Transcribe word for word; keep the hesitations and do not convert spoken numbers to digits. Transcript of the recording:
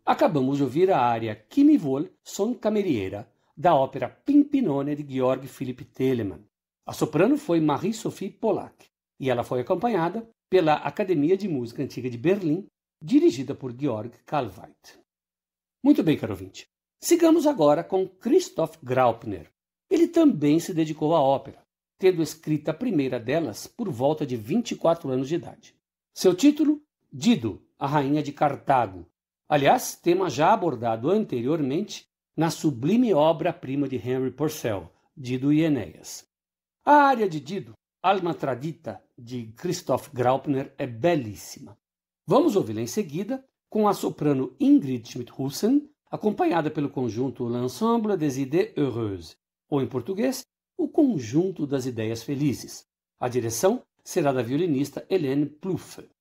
Acabamos de ouvir a área Chi mi vuol son cameriera, da ópera Pimpinone de Georg Philipp Telemann. A soprano foi Marie-Sophie Pollack, e ela foi acompanhada pela Academia de Música Antiga de Berlim, dirigida por Georg Kallweit. Muito bem, caro ouvinte. Sigamos agora com Christoph Graupner. Ele também se dedicou à ópera, tendo escrito a primeira delas por volta de vinte e quatro anos de idade. Seu título? Dido, a Rainha de Cartago. Aliás, tema já abordado anteriormente na sublime obra-prima de Henry Purcell, Dido e Enéas. A área de Dido, Alma Tradita, de Christoph Graupner, é belíssima. Vamos ouvi-la em seguida com a soprano Ingrid Schmidt-Hussen, acompanhada pelo conjunto L'Ensemble des Idées Heureuses, ou em português, o Conjunto das Ideias Felizes. A direção será da violinista Helene Plouffe.